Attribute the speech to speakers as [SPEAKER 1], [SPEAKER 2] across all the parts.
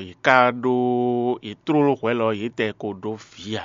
[SPEAKER 1] ikado itrolo kwelo yete kodo fia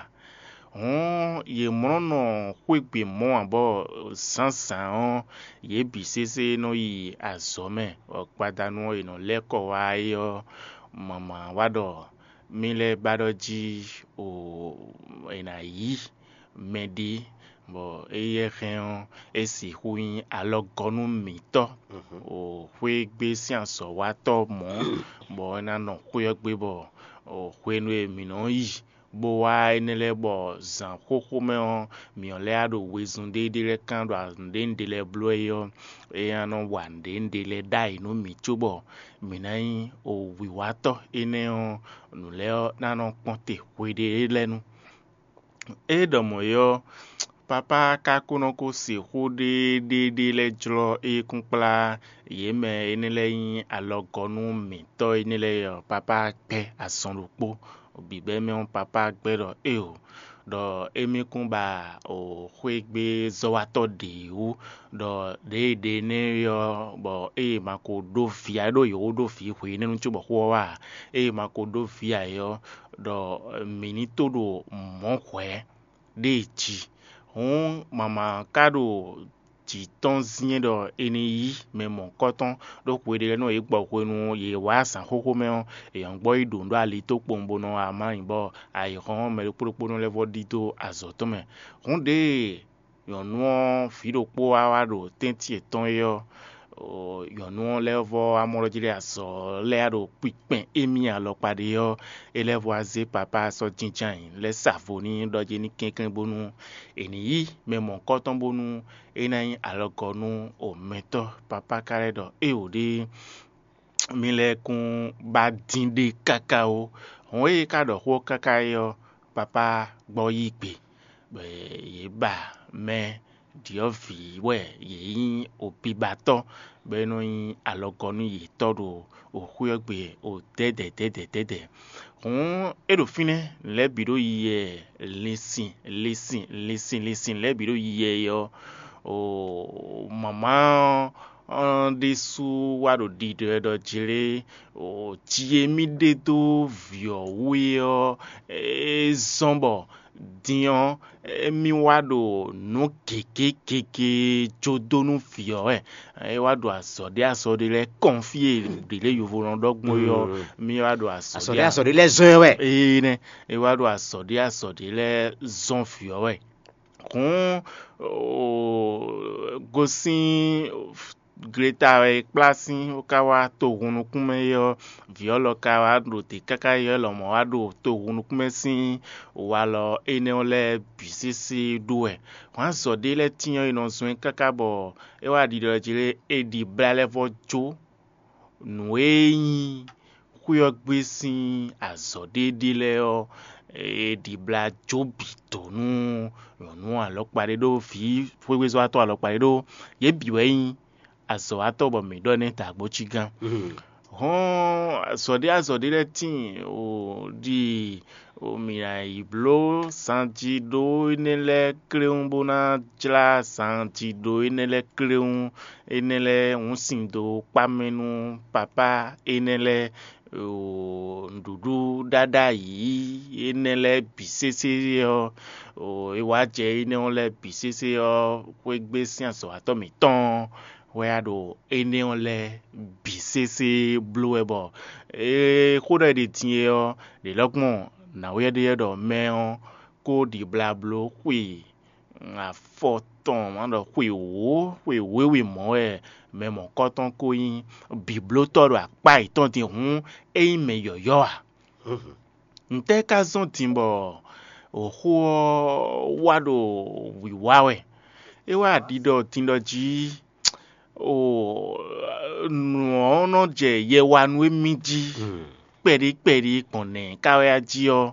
[SPEAKER 1] ye mono kwegbe mo abo sansan ye bisese no yi azome okpadanu ino leko wa yo mama wado mile badoji o ina yi medi bo eye ren esi huin alogonu mito o kwegbe sianso wa to mo bo na no kwegbe bo o kwenu emi no yi bo wa enele bo zan koko me on mi ole ado wezun de dire kan do ande le blo yo e ano wande ndele dai no mi chobo mi nai o wiwato ene on nu le na no ponte kwede lenu e do mo yo papa kakuno ko si hude de le jlo e kunpla yeme enele yin alogonu mi to enele yo papa pe asonlopo bibe me on papa gbero o do emi kunba o kwegbe zowato de u do de ne yo bo mako do fia do yo do fi hwe nenu chubo ho wa mako do fia yo do minito do mo hwe de chi mama kado ti ton zin do eni yi me mon koton do kwede no igbo kwenu ye wa san koko me on yan gbo idondo ali to pombo no amayin bo ayihon me popo no level dito azoto me hunde yonu fido po awado tenti eton yo yonu level amorojire aso le ado pipen emi alopade yo elevo aze papa so jinjan le savoni doje ni kenken bonu eni yi me mon koton bonu enayin alogonu o meto papa karedo ode milekun ba dinde kakao on kado ho kakayo papa gbo yipe be ye ba me diofi we yin opibato be no yin alogonu yi todo o huyegbe o dede edo fine le biro yi listen le biro yi yo o mama desu wado dide do jire o tie mi de do vio wio zombo dion mi wado no keke jodonu fio wado asode le confier de le yovo ndogmo yo mi wado asode
[SPEAKER 2] le zon we
[SPEAKER 1] ne wado asode le zon fio kun gosin Greta plasin okawa to hunu kume yo violo kawa do te kaka yo lo mo ado to hunu kume sin walo ene ole bisisi duwe wan so de le tiyan ino sun kaka bo e wa di do jire e di bralevo jo nu eyin kuyo gbesin azode dile yo di bla jobi tonu yonu alopare do fi fwewezo ato alopare do ye biweyin aso atobo mi do ne tagbo chigan azode le tin o di o mi iblo santido inele kreun bona jla santido inele kreun inele unsindo pamenu papa inele ndudu dada yi inele bisese yo iwaje inele bisese yo kwegbe sianso atomi ton where do ene ole bisese blowable koda de tie de lokmo na we de do me ko di blablo kwi a foton ando kwi we mo me mon koton ko yin biblo toro apa iton ti hun me yoyo a nte ka zon timbo wado wiwawe wa dido tindo ji no je ye wanu emiji peri pone kawe aji o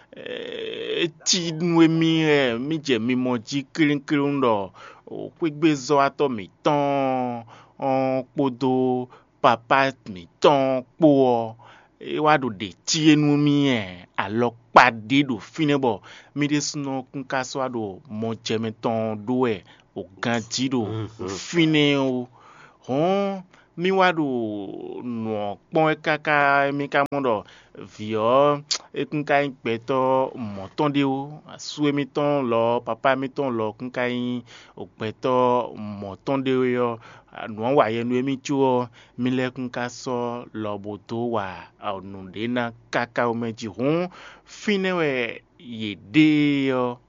[SPEAKER 1] ti nu emi mi je mi mo ji kirin ndo kwegbe zo ato mi ton podo papa mi ton po wado de ti enu mi alopade do finebo mi de suno kun kaso ado mo je mi ton do o ganji do fine o mi wa do no pon kaka mi ka mo do vio ekun ka gbeto moton de o asu mi ton lo papa mi ton lo kun ka yin ogbeto moton de yo no wa ye nu mi chu mi le kun ka so lo boto wa onu de na kaka o meji hun finewe ye de yo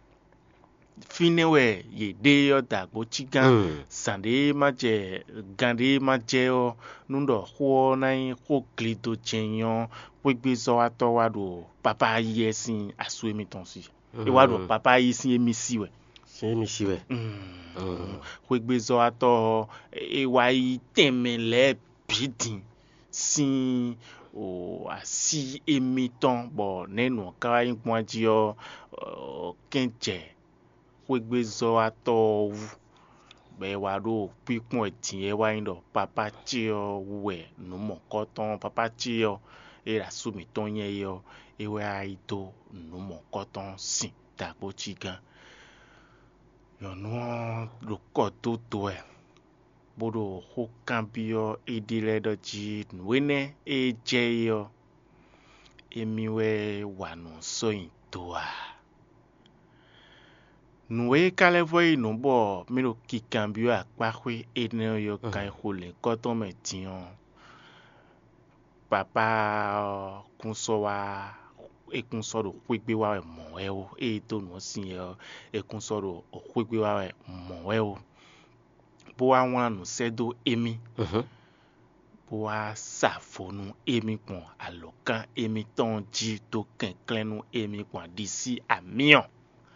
[SPEAKER 1] finewe ye de yo da go chigan sande ma je gande ma je o nundo ho na ho klito chenyo gbegbe so ato wa do papa yesin asu emi ton si e wa do papa yesin emi si we
[SPEAKER 2] mi si we
[SPEAKER 1] gbegbe so ato e wa yi temele bidin sin o asi emi ton bo nenu ka yin pon ji o kenje gbegbe so ato wu be wa do pipon etin e wa yin do papa ti o we no mo ko ton papa ti o e ra su mi ton yen yo e wa ito no mo ko ton sin ta po chi gan yo no lo ko to e bodo ho kan bi yo e di le do ji nwene e je yo emi we wa no so yin to a nuwe kale voyi no bo mi lo kikan bi yo apahwe ene yo kan ho le ko ton me tian papa kun so wa ekun so do kwegbe wa mo e o e to no sin e ekun so do kwegbe wa mo e o bo wa wan no sedo emi bo wa safonu emi pon alokan emi ton ji to kenklenu emi pon disi amion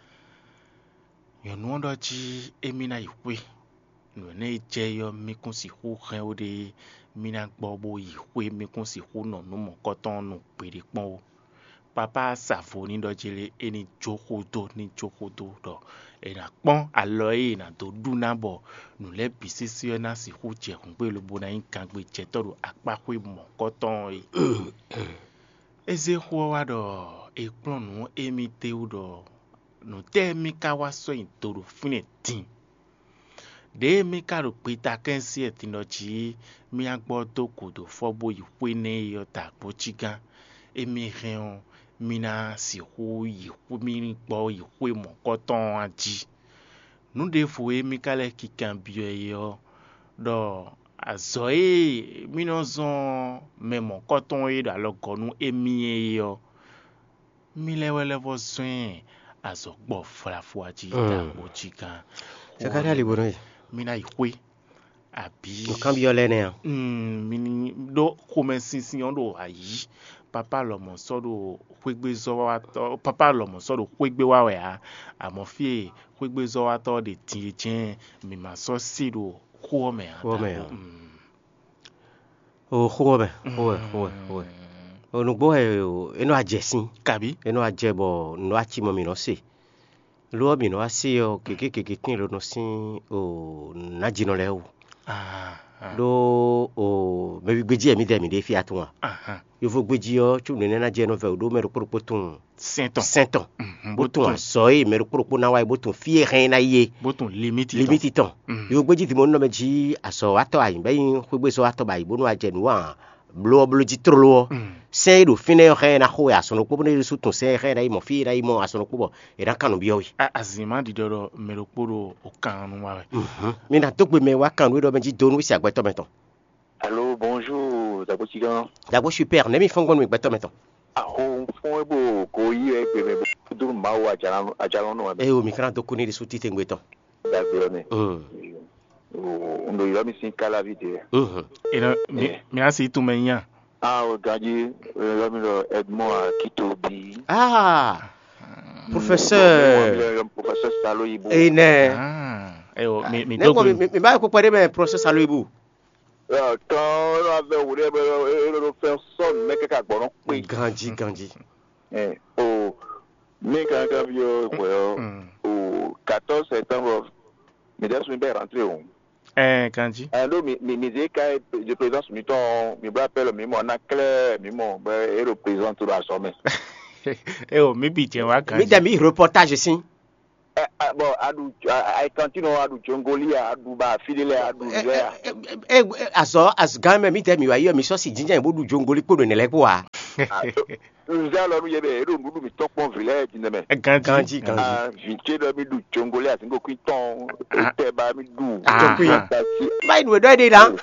[SPEAKER 1] yo no do ji emi na iwe no ne je yo mi kun si ho ren o de mi na gbo bo iwe mi kun si ho no no mo ko ton no pere pon o papa safoni do jele eni jokodo ni jokodo do e na pon alo e na do du na bo no le bisisi na si ho je kun pe lo bo na yin kan gbe je to do apahwe mo ko ton e eze ho wa do e plon no emi te o do no te mi ka wa so in to do fune tin de mi ka ro pe ta ken si e tin do ji mi agbo to kodo fo bo iwe ne yo ta po chigan emi ren mina si ho yi hu mi gbo iwe mo ko ton aji nu de fo emi ka le kikan bi yo do azo e mi no zon me mo ko ton e da lo gonu emi yo mi le wele vo zin azo gbo fra fo aji ta po chigan
[SPEAKER 2] sakari ali bono
[SPEAKER 1] mina iwe abi
[SPEAKER 2] kan bi yo le ne
[SPEAKER 1] mini do komensin on do ayi papa lo mo so do kwegbe zo wa to papa lo mo so do kwegbe wa we a amofie kwegbe zo wa to de tin jen mi ma so si do ko me a
[SPEAKER 2] o ko me o onugbo eno ajesin
[SPEAKER 1] kabi
[SPEAKER 2] eno ajebo no achi mo mi no se lo mi no ase o keke tin lo no sin o na jino le o lo o me gbeji emi de fi atun yo fo gbeji o chu ne na je no ve do me ro tun senton botun so e me ro na wa botun fi ren na ye
[SPEAKER 1] botun limiti
[SPEAKER 2] ton yo gbeji ti mo no me ji aso ato ayin be yin gbe so ato ba ibo no aje nu wa blo ji trolo se do fine ren na ho ya so no po ne su tun se ren na mo fi ra mo aso no po e ra kanu bi o wi
[SPEAKER 1] azima di do me ro poro o kanu wa
[SPEAKER 2] mi na to pe me wa kanu do me ji do nu si agbeto meton.
[SPEAKER 3] Allô, bonjour, Dabo Chigan.
[SPEAKER 2] Dabo super, ne mi fongon mi gbeto meton.
[SPEAKER 3] On fon ebo ko yi e pe me do ma wa ajaran no
[SPEAKER 2] e o mi kan to kuni de su ti tengbeton.
[SPEAKER 3] D'accord ne. On do yo mi sin kala vide.
[SPEAKER 1] Ina mi asi tu menya.
[SPEAKER 3] O gaji yo mi lo Edmond a Kito bi.
[SPEAKER 2] Professeur
[SPEAKER 3] Saloibo.
[SPEAKER 2] Ne.
[SPEAKER 1] O mi
[SPEAKER 2] dogo mi ba ko pare me professeur Saloibo.
[SPEAKER 3] Quand on avait ouvert le faire son mais que agboron pe
[SPEAKER 2] ganji
[SPEAKER 3] mais quand vieux au 14 septembre mais déjà suis bien rentré
[SPEAKER 1] kanji
[SPEAKER 3] alors mais disait que je présence mi ton mi rappelle mi mon a clair mi mon et représente tout la sommet
[SPEAKER 1] o mi bi je wa kanji
[SPEAKER 2] mi da mi reportage sin
[SPEAKER 3] bon adu I continue adu jongolia adu ba fidele adu ya
[SPEAKER 2] aso as game mi tell me wa yo mi so si jinja e bodu jongoli podo ne le kwa
[SPEAKER 3] nza lo nu yebe edo mudu mi tokpon village neme
[SPEAKER 2] kanji
[SPEAKER 3] vinche do mi du jongolia singo kwiton te ba mi du
[SPEAKER 2] mai no do de la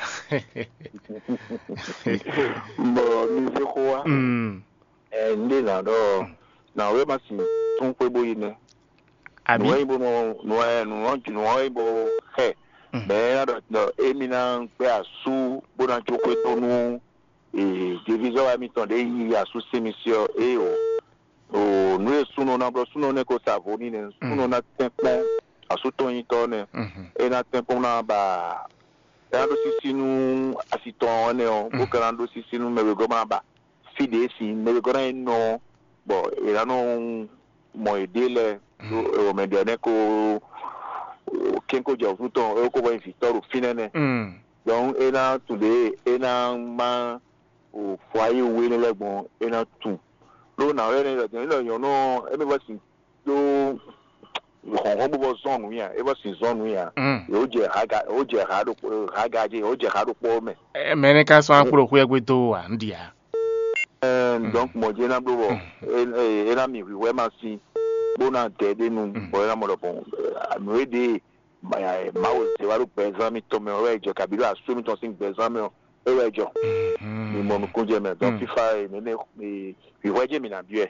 [SPEAKER 3] mo mi se ko wa ndi na do na we ma si tun pe boyi ne abi no ibo no ibo he be na emina pe asu bona choko to nu division amiton de yi asu semisio o nu esuno na bro suno ne ko savoni ne suno na tempo asu to yin to ne na tempo na ba do sisinu asiton ne o bo kan do sisinu me go ma ba fide si me go na no bo no mo idele o me de ne ko kenko jo futon o ko bo infitoro finene donc ena today ena ma o foyer we le legbon ena tu lo na we ne lo yo no everybody do ko bo zone ya everybody zone ya o je haga po me
[SPEAKER 1] me ne ka so akuro ku egbe to wa ndia
[SPEAKER 3] donc mo je na blo ena mi we ma si bona tede nu bo na mo lo bon no de ma o se wa ru bezami to me o ejo kabilo asumi to sin bezami o ejo ni mo ko je me donc fifa me weje mi na bie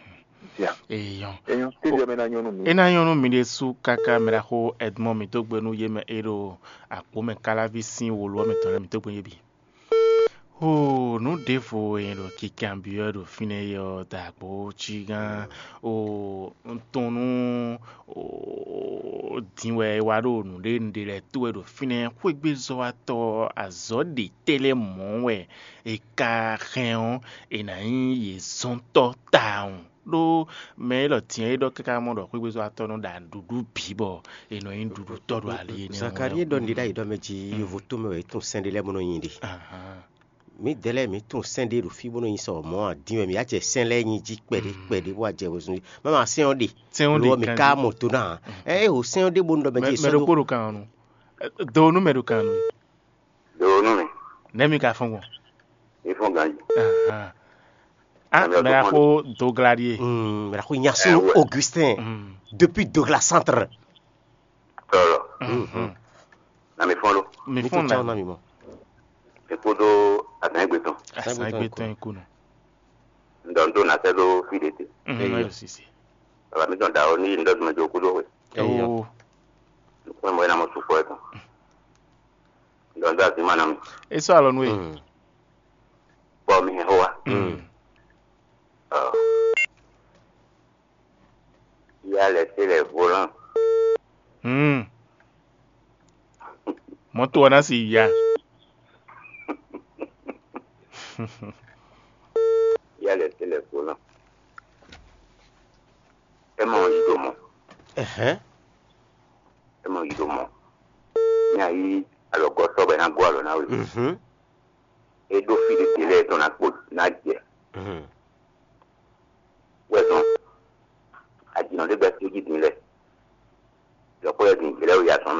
[SPEAKER 3] eyon ti je me na nyonu mi
[SPEAKER 1] ena nyonu mi de su kaka mera ho Edmond mi to gbenu ye me ero apo me kalavi sin wo lo me to le mi to gbenu bi no defo ero ki cambio do fine yo da bo chigan o ntonu o dinwe wa ro nu de ndire tu ero fine ku gbe zo ato azodi tele monwe e ka reon e na yin ye son to taun do me lo tien do kaka mo do ku gbe zo ato no da dudu bibo e no yin dudu to do ali ni
[SPEAKER 2] Zakari don dida ido meji voto me tun sendele mo no yindi mi dele mi tun sende ru fi bono yin so mo adin mi aje sen leyin ji pede wa je wosun mama sen ode lo mi ka moto na o sen ode bondo meji so
[SPEAKER 1] me ro kan do nu me ro kan
[SPEAKER 3] do nu me
[SPEAKER 1] ne mi ka fon
[SPEAKER 3] e fon ganji
[SPEAKER 1] me ra ko Dogladier
[SPEAKER 2] me ra ko Ignacio Augustin depuis Douglas Centre
[SPEAKER 3] na me fon lo
[SPEAKER 1] me fon na
[SPEAKER 2] mi mo
[SPEAKER 3] ekodo atanegbeton
[SPEAKER 1] ikuno
[SPEAKER 3] ndondo na telo fidete
[SPEAKER 1] sisi
[SPEAKER 3] aba mi don da oni ndo me jo kudo we ko mo na mo sufo eto ndondo ati manam
[SPEAKER 1] eso alo nwe
[SPEAKER 3] bo mi howa ya le tele volant
[SPEAKER 1] moto wana si ya
[SPEAKER 3] ya le téléphone e mo idomo ni ayi alogo so be na gwa lo na we e do fi de tele to na po na je we so ajino de be ti gidin le lo ko e din le o ya so me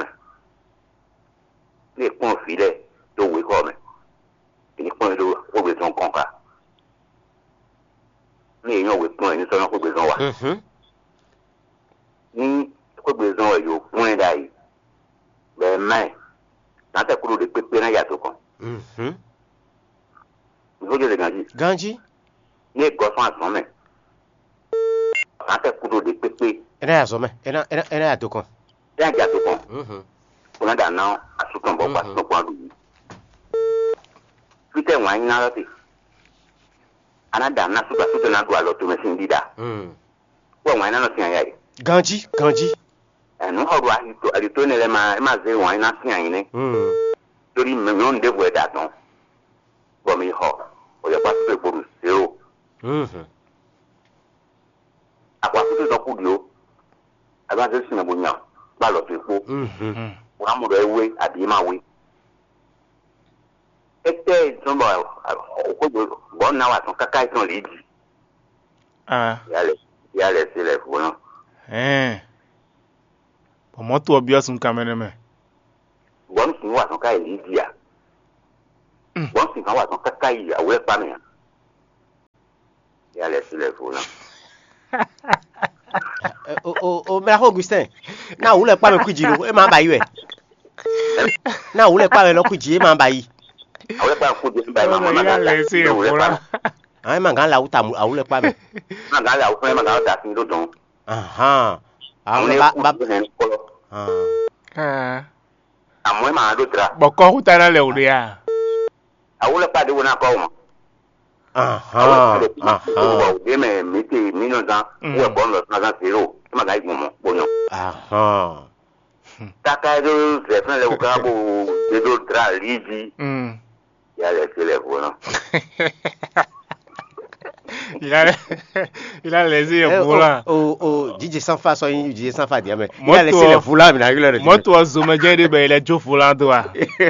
[SPEAKER 3] le pon fi le to we ko me ni pon do o be ton konka ni eyan we pon ni so na ko be son wa ni ko be son yo pon dai be mai na ta kuro de pepe na ya to kon ni o je de
[SPEAKER 2] ganji
[SPEAKER 3] ni ko son ason me na ta kuro de pepe
[SPEAKER 2] era aso me era ya to kon
[SPEAKER 3] ya to kon ona da na asukan bo pa so kwa du fite wan na lati anada na suka na gwa lo to mesin dida wo wan na no tin ya
[SPEAKER 2] ganji
[SPEAKER 3] no hodo ali to ne le ma ze wan na tin yin ni tori me yon de bo da ton bo mi ho o ya pa se boru zero akwa se do ku dio aba se sin bo nya ba lo to epo wa mo do ewe abi ma we ete sombo ko bon na wa ton kaka ton leji ya le se le fo no
[SPEAKER 1] moto obiosun kameneme
[SPEAKER 4] bon sin wa son kai lidia bon sin kan wa son kai awe pa me ya le sile fona
[SPEAKER 2] o me Augustin na ule pa me kujiro e ma ba yi we na ule pa me lo kuji e ma ba yi
[SPEAKER 4] awe pa kuji ba ma ma
[SPEAKER 1] ya le sile fona
[SPEAKER 2] ai ma gan la uta ule pa me
[SPEAKER 4] ma gan la uta ma gan da sin do don
[SPEAKER 2] aha ba
[SPEAKER 4] amwe ma do tra
[SPEAKER 1] boko hutana le uria
[SPEAKER 4] awule pa de wona ko mo
[SPEAKER 2] aha
[SPEAKER 4] de me miti mino da wo bon lo na zero ma ga igumo bonyo
[SPEAKER 2] aha
[SPEAKER 4] taka do se fun le uka bo de do tra liji ya le tele bona
[SPEAKER 1] il a laissé le volant.
[SPEAKER 2] DJ sans fa so yin DJ sans fa dia mais il a laissé le volant mais na le
[SPEAKER 1] moto azuma jende be le jo volant toi.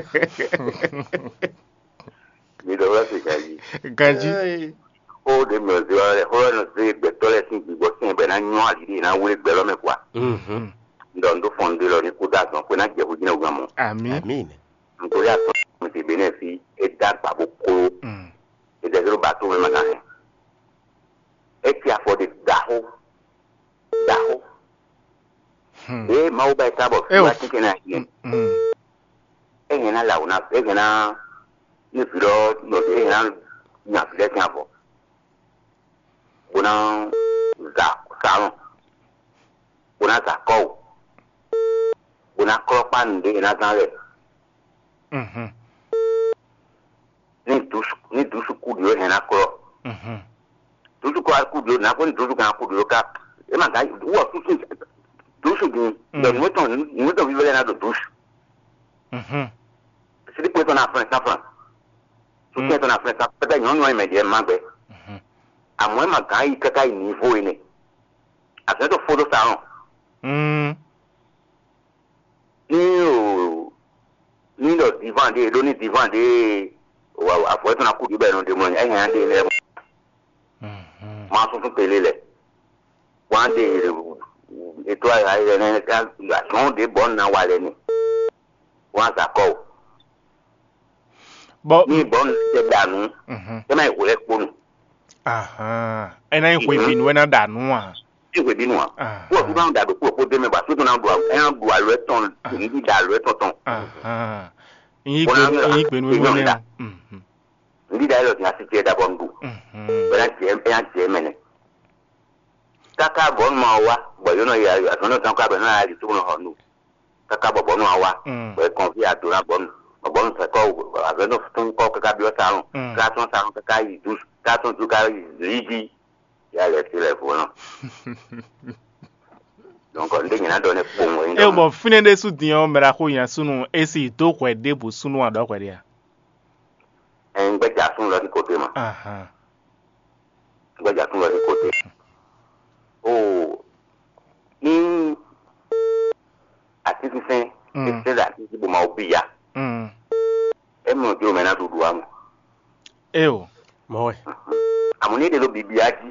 [SPEAKER 4] Mi do la se
[SPEAKER 1] gaji
[SPEAKER 4] o de me do le ho no se be to le sin bi go sin be na nyo ali na we gbe lo me kwa ndo fondi lo ni kuda so ko na je bu jina ugamo
[SPEAKER 2] amin
[SPEAKER 4] ntori ato mi ti benefi e da pa bo ko e de ro ba to me magane eti afọ de daho ma o ba ta bo wa tike na yin na la una na ni firo no na nya file kan bo bona za sa bona za ko bona ko pan de na ta le ni tu su ku dio na ko tudo com acudiu na quando tudo com acudiu cá é mas aí o assunto tudo do muito viver na do tudo se depois na frente tu quer na frente para não é meio mais bem a mãe magai que cai nível ele a gente for do salão ni do divan de a foto na acudiu bem não demônio é ainda ele ma so fun pelele wan de eto ai ne ka son de bon na wale ni wan za ko
[SPEAKER 1] bo
[SPEAKER 4] ni bon de danu e mai wo le ponu
[SPEAKER 1] aha e na ikwe binu we na danu a
[SPEAKER 4] ikwe binu a wo bi ba da do ko de me ba so na do e do alo ton ni di da alo ton
[SPEAKER 1] aha ikwe nu we ne
[SPEAKER 4] ndi da ilo na sike da bondu bela je mene kaka bon ma wa bo yo no ya no tan ka be na ali tu no honu kaka bo no wa bo confia do na bon se ko a no tun ko kaka bi o salon ka ton salon kaka yi du ka ton du ka liji ya le telephone donc on de na do ne pongo
[SPEAKER 1] e bo fine de su dion mera ko yan sunu esi to ko de bu sunu ado ko dia
[SPEAKER 4] en gbeja sun lo ni kote ma gbeja sun lo ni kote ni ati sen se da ti bo ma obi ya e mo jo me na dudu amu
[SPEAKER 2] mo we
[SPEAKER 4] amuni de lo bibi aji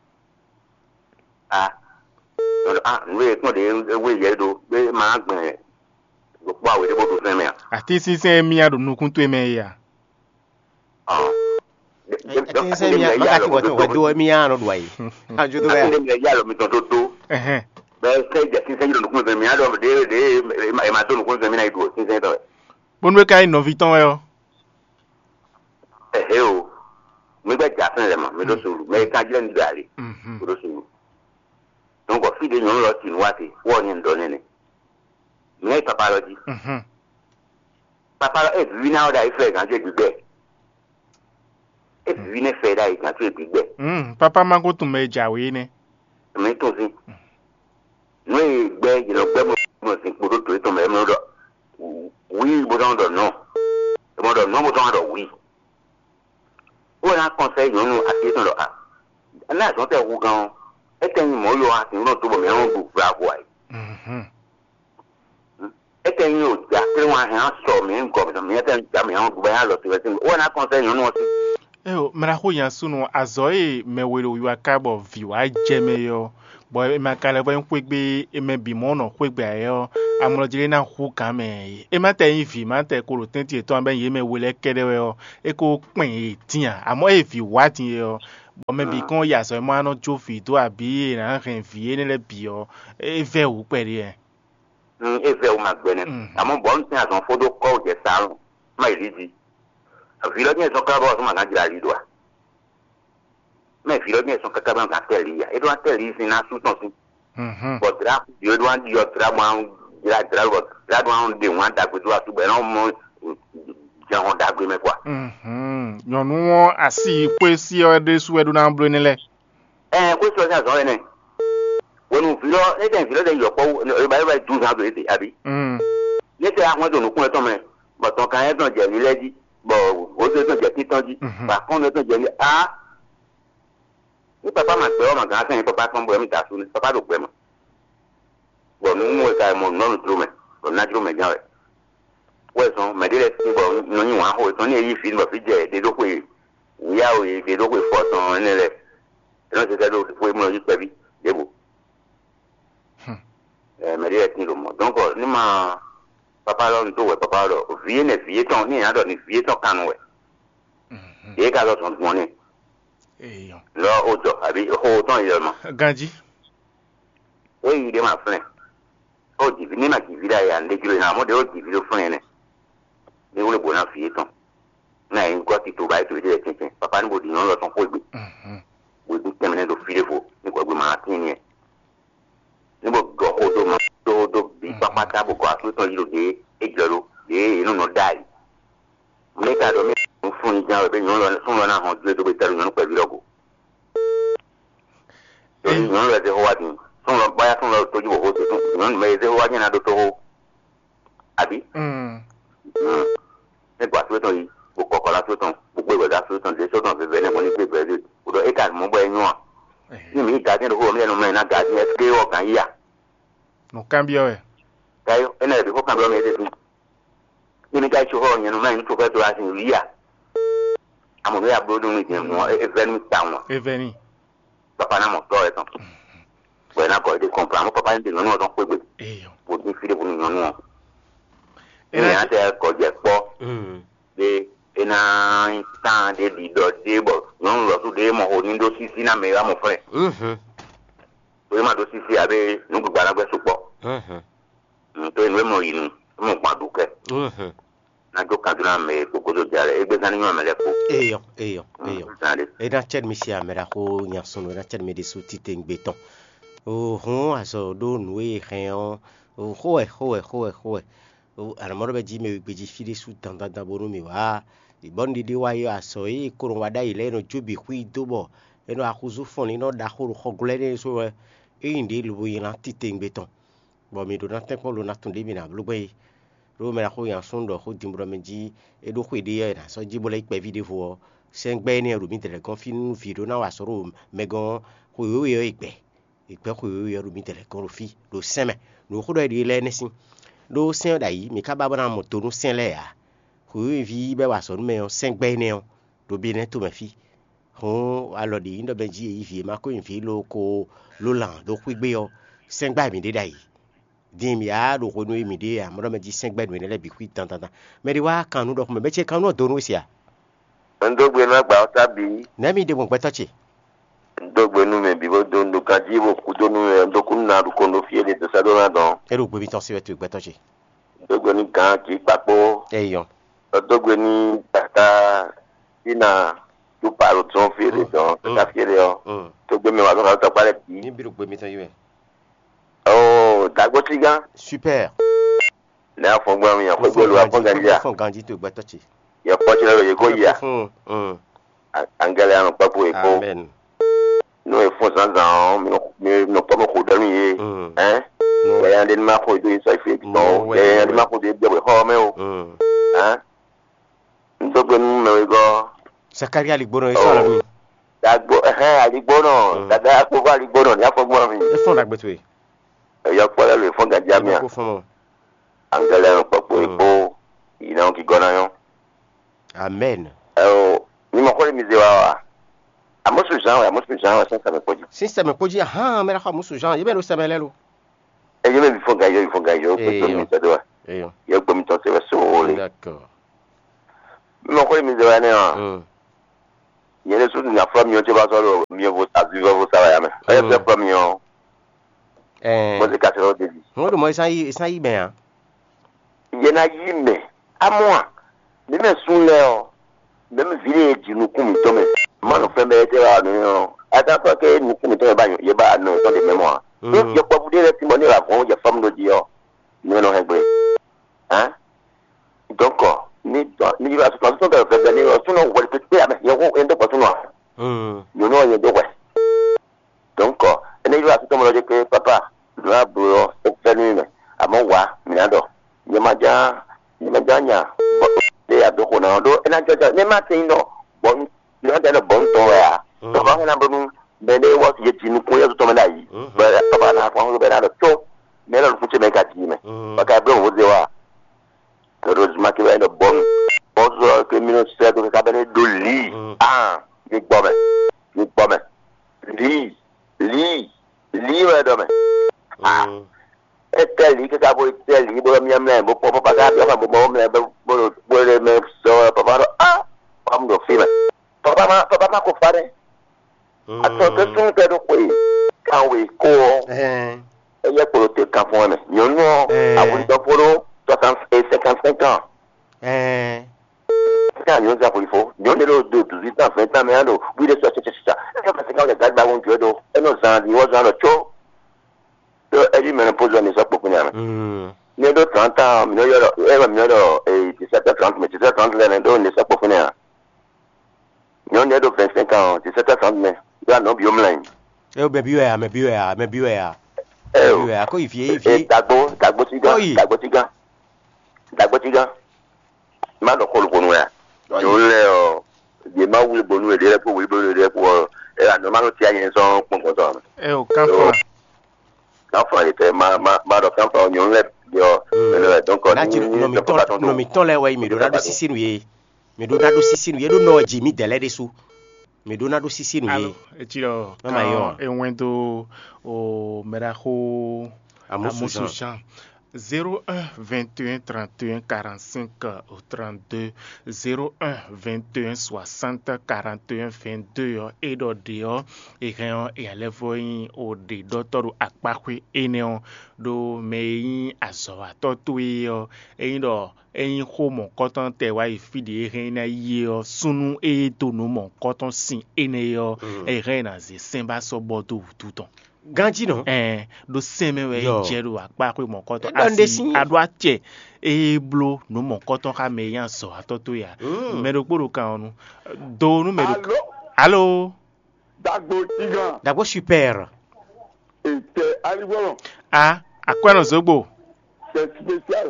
[SPEAKER 4] nwe ko de we ye do be ma gbon go pa we de bo to sen me
[SPEAKER 1] ati sen mi adu nukun to me ya
[SPEAKER 2] se mi makati go do mi ano do ai aju do ya
[SPEAKER 4] ya lo mi to be se je sin se nukun to mi ado de ma to nukun to mi na idu sin se to
[SPEAKER 1] bonwe kai no viton yo
[SPEAKER 4] o mi gbe ja fun le mo mi do suru me ka je ndi ale do suru donc ko fi de nyon lo ti nwati wo ni ndo ne mi papa lo ji papa e vi na o da ife kan je gbigbe e vi ne fe da kan je gbigbe
[SPEAKER 1] papa ma ko tun me jawe ni
[SPEAKER 4] mi to si no e gbe je lo gbe mo sin po do to me mo do oui mo do no mo do oui o na conseil nyon ati to lo na so te wu gan e ten mo yo ati no to bo me ron bu bravo ai e ten yo ja pe wa han so mi nko mi ten ja mi han bu ba lo ti o na conseil nyon no si
[SPEAKER 1] mera ko yan sunu azoe mewere wiwa kabo viwa jeme yo bo e makale bo nkwegbe e me bi mo no kwegbe ayo amulojile na hu kan me e ma te ifi ma te ko ro tenti to an ben ye me wele kede we o e ko pin e tian amo e fi wa tin o bo me bi kon ya so mo ano jo fi to abi e na ren fi e le bi o e ve wu pere e
[SPEAKER 4] e ve wu ma gbe ne amo bo n tin asan fodo ko je sarun ma iriji fi lo ni so ka bo so ma kan jira ri do me fi lo ni so ka ka ban ka tele ya e do an tele sin na su ton sin but ra yo do an yo tra ma la drago la do an de wan da gbedu atu be no mo je hon da gbe me kwa
[SPEAKER 1] yonu won asi pe si o de su edu na blo ni le
[SPEAKER 4] ko so sa so ene wonu filo e den filo de yo po e ba ba du sa do e abi ni se awon do nu kun e ton me but ton kan e ton je ni leji bo o se ton je titan ji ba kon le ton je ni ni papa ma pe o ma ga san papa kon bo mi ta su ni papa do pe mo bon nous ka mo non trume on na trume jawe we so me dire ti bo no ni wa ho to ni yi fi mo fi je de do pe ya o de do pe fo ton ni le no se ka do pe mo yi pe bi debo me dire ti lo mo donc ni ma papa lo ndo we papa lo vie ne vie ton ni ado ni vie ton kan we e ka lo son mo ni lo ojo abi ho ton ile mo
[SPEAKER 1] ganji
[SPEAKER 4] we de ma friend o di ni ma ki vida ya nde kilo na mo de o di video fun ene ni wo le bo na fi ton na en ko ti to ba to de tin papa ni bo di yon lo ton ko gbe wo di temene do fi de fo ni ko gbe ma tin ni ni bo go o do ma do bi papa ta bo ko asu ton yi lo de e joro de inu no dai me ka do me fun ja be yon lo fun lo na hon do be taru yon pe bi logo yon lo de ho wa din son lo baya son lo toju ho to non me de wa na do to abi e gba to yi o ko la to ton gbogbo ìwé da to ton de so ton be be ne mo ni pe be de o do e ka mo bo enyu a ni mi ga den ho mi enu me na ga ni ske o kan ya
[SPEAKER 1] no cambio e
[SPEAKER 4] kai ene de ko cambio me de tu ni mi ga chu ho ni enu me ni to pe to la sin ri ya amo me ya bro do ni je mo e veni town
[SPEAKER 1] e veni
[SPEAKER 4] papa na mo to e ton bueno ko de comprar mo papa ndi no don pe gbe o ni fi de bu ni no e na te ko je po de ena tan de di do de bo no lo tu de mo ho ni do sisi na me wa mo fre o ma do sisi abe nu gba na gbe so po to en we mo yin mo pa du ke na jo ka dura me ko do jare e gbe sani mo me le ko
[SPEAKER 2] eyo e na chen mi si amera ko nya sunu na chen me de su ti ten beton o hon aso do nwe hen o hoe o aramoro be ji me be ji fili su tanda da boru mi wa ibondi di wa yo aso e kurun wada ile no jubi hui dobo eno akuzu fon ino da horo hogle ne so e indi lu yin ti ten beton bo mi do na ten ko lo na tunde mi na blugbe ro me la ko yan sundo ko dimbro me ji e do ko de na so ji bo le pe video sengbe ni ru mi tele kon fin video na wa so ro megon ko yo ipe ko yo ru mi tele kon fi do seme no ko do de le nesin do sen da yi mi ka ba na moto no sen le ya ko yo vi be wa so me o sengbe ni o do bi ne to me fi hon alo di ndo be ji yi fi ma ko yin fi lo ko lo lan do ku gbe o sengba mi de da yi dim ya do ko no mi de ya mo do me ji sengba no le bi ku tan me di wa kanu do ko me che kanu do no sia
[SPEAKER 4] ndogbe na gba ota bi
[SPEAKER 2] na mi de mo pe tochi
[SPEAKER 4] ndogbe nu me bi bo do ndo ka ji bo ku do nu ndo ku na ru ko no fi ele do sa do na don
[SPEAKER 2] e ro gbe bi ton se wetu pe tochi
[SPEAKER 4] ndogbe ni kan ki papo
[SPEAKER 2] eyo
[SPEAKER 4] ndogbe ni tata ina tu paro ton fi ele don ta fi ele o to gbe me wa do ta pare bi
[SPEAKER 2] ni bi ro gbe mi ton yiwe
[SPEAKER 4] oh dagbo ti gan
[SPEAKER 2] super
[SPEAKER 4] na fo gbo mi ya fo gbo lo afo ganja
[SPEAKER 2] fo ganji to gbe tochi
[SPEAKER 4] ya po ti lo ye ko ya angele an papo e ko
[SPEAKER 2] amen
[SPEAKER 4] no e fo san mi no pa mo ko da mi e ya den ma ko do so fi no e ya ma ko de be ho me o ndogbe nu me go
[SPEAKER 2] sakari aligbono e so la mi
[SPEAKER 4] dagbo aligbono dada ko aligbono ya fo gbo mi
[SPEAKER 2] e fo dagbe to e
[SPEAKER 4] ya po le fo ganja mi
[SPEAKER 2] ko fo mo
[SPEAKER 4] angele an papo e ko ina ki gona yo
[SPEAKER 2] amen
[SPEAKER 4] ni mo ko mi ze wa amosu jan wa sen sa me poji
[SPEAKER 2] si sa me poji ha me la ha amosu jan ye be lo sa me le lo
[SPEAKER 4] e je me faut gagner, il faut me tenter
[SPEAKER 2] D'accord.
[SPEAKER 4] Mais quoi, il me dit, il y a des choses qui font mieux, tu vas sur mieux vous savez, c'est pas mieux. Moi, c'est 4 heures de vie.
[SPEAKER 2] Moi, ça y bien.
[SPEAKER 4] Il y en a eu, mais à moi, même sous l'air, même village, nous comme Thomas, moi, nous faisons des erreurs. Attends, que nous comme Thomas, il y a pas de dans les mémoires. Donc, il y a pas vous dire que mon avant, il y a femme de dire, nous n'avons rien. Hein? Donc, ni va se passer dans le fait d'aller au son, on va le faire, mais il y a un peu de noir. You know, il y a deux ouais. Donc, il va se tomber que papa, nous avons fait nous, à mon roi, Minado. Il m'a dit, il y a deux ronaldo, et là, je n'ai pas dit non. Bon, il y a un bon ton là. Donc, on a besoin de voir si tu nous connais tout le monde là. Papa, on a fait un peu mais là, le foot, c'est un mais parce qu'après, on vous dit, heureusement qu'il y a une bonne que ministère de cabinet de lit. Ah, il est bon, lit, madame. Ah, et tel lit que ça vaut tel lit, bon, miam, bon, papa, ah, comme le film. Papa, m'a coupé. Attends, que son père de quoi? Quand oui, quoi? Il y a pour le temps pour moi. Il y a un à vous pour 55 ans. Quand il y a un pour il faut. Il y a un 18 ans, 20 ans, mais alors, oui, c'est ça. Parce que quand il y a des ballons de dos, et nos gens, ils vont dans le show. Et lui, me pose un essai pour nous. Il y a 30 ans, il y a 17h30, mais 17h30, il y a un essai pour nous. Il y a 25 ans, 17h30, mais il y a un biomline.
[SPEAKER 2] Eh, mais bien. Ako ifie
[SPEAKER 4] Dagbo tiga ma do ko lu ya yo le ye ma wu bonu e de ko wi bonu de ko e la no ma no ti ayen so pon ko so
[SPEAKER 1] o kan
[SPEAKER 4] fa ite ma do kan fa yo le yo donc
[SPEAKER 2] no mi ton le we mi do na do sisinu ye do no jimi dele de su me dona do sisinu ye
[SPEAKER 1] etiro mama yo enwento o merajo amusuchan 01 21 31 45 au 32 01 21 60 41 22 et do dio e kan e alevoyin o de doctor akpakwe eneo do meyin azowa totui yo eyin do eyin ko mon koton te wa ifidi e na ye sunu e to no mon koton sin ene yo e rena ze semba so boto tuton
[SPEAKER 2] ganji no
[SPEAKER 1] do seme we jeru akpakwe mon koton asi adwa che e blo no mon koton ka meyan so atoto ya me do poro kan onu do no me do allo
[SPEAKER 5] Dagbo
[SPEAKER 2] super
[SPEAKER 5] ete alibolo
[SPEAKER 1] akwano zogbo
[SPEAKER 5] c'est spécial.